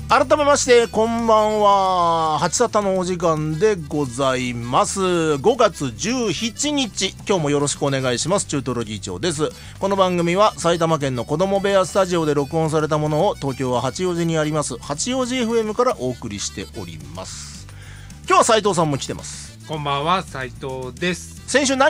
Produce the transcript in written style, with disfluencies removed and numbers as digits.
改めましてこんばんは。八沙汰のお時間でございます。5月17日今日もよろしくお願いします。中トロ議長です。この番組は埼玉県の子供部屋スタジオで録音されたものを東京は八王子にあります八王子 FM からお送りしております。今日は斉藤さんも来てます。 こんばんは、斉藤です。 先週